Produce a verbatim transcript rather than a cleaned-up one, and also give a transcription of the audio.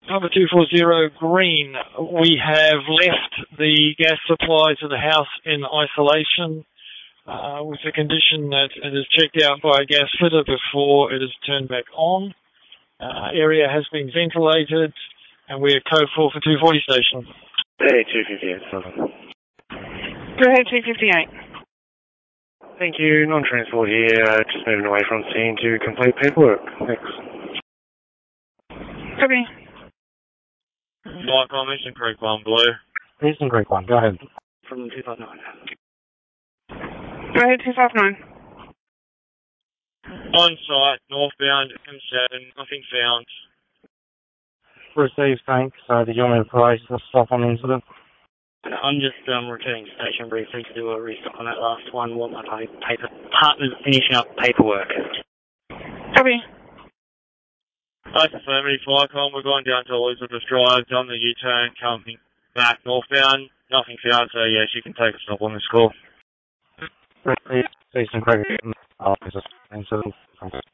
Number two four zero Green, we have left the gas supply to the house in isolation uh, with the condition that it is checked out by a gas fitter before it is turned back on. Uh, area has been ventilated, and we are code four for two forty station. Hey, two fifty-eight. Go ahead, two fifty-eight. Thank you. Non-transport here. Uh, just moving away from scene to complete paperwork. Thanks. Copy. Michael, Eastern Creek one, Blue. Eastern Creek one, go ahead. From two five nine. Go ahead, two five nine. On site, northbound M seven, nothing found. Received, thanks. Uh, did you want me to place the stop on the incident? I'm just um, returning to station briefly to do a restock on that last one while my paper partner's finishing up paperwork. Copy. That's affirmative, Flycom. We're going down to Elizabeth Drive, on the U-turn, coming back northbound. Nothing found, so yes, you can take a stop on this call. Eastern Creek, uh, incident. Thanks.